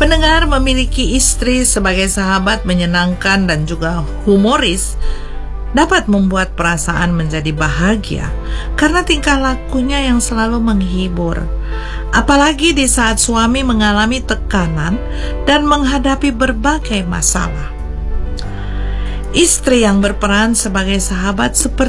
Pendengar, memiliki istri sebagai sahabat menyenangkan dan juga humoris dapat membuat perasaan menjadi bahagia karena tingkah lakunya yang selalu menghibur. Apalagi di saat suami mengalami tekanan dan menghadapi berbagai masalah. Istri yang berperan sebagai sahabat seperti